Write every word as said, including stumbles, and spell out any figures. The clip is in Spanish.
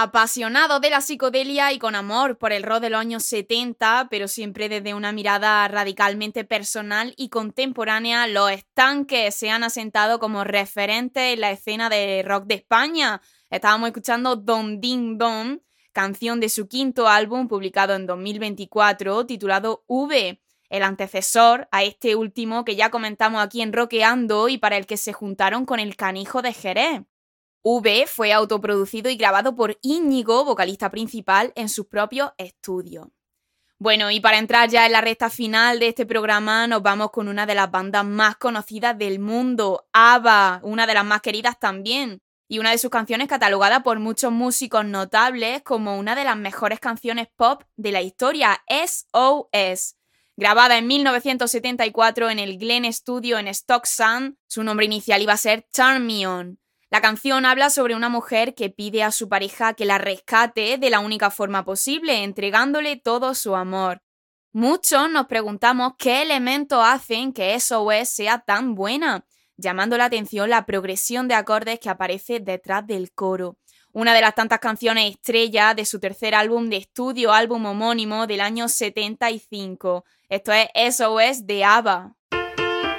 Apasionados de la psicodelia y con amor por el rock de los años setenta, pero siempre desde una mirada radicalmente personal y contemporánea, los Estanques se han asentado como referentes en la escena de rock de España. Estábamos escuchando Don Ding Don, canción de su quinto álbum publicado en dos mil veinticuatro, titulado V, el antecesor a este último que ya comentamos aquí en Rockeando y para el que se juntaron con el Canijo de Jerez. V fue autoproducido y grabado por Íñigo, vocalista principal, en sus propios estudios. Bueno, y para entrar ya en la recta final de este programa, nos vamos con una de las bandas más conocidas del mundo, ABBA, una de las más queridas también, y una de sus canciones catalogada por muchos músicos notables como una de las mejores canciones pop de la historia, S O S. Grabada en mil novecientos setenta y cuatro en el Glen Studio en Stoke-Sand, su nombre inicial iba a ser Turn Me On. La canción habla sobre una mujer que pide a su pareja que la rescate de la única forma posible, entregándole todo su amor. Muchos nos preguntamos qué elementos hacen que S O S sea tan buena, llamando la atención la progresión de acordes que aparece detrás del coro. Una de las tantas canciones estrella de su tercer álbum de estudio, álbum homónimo del año setenta y cinco. Esto es S O S de ABBA.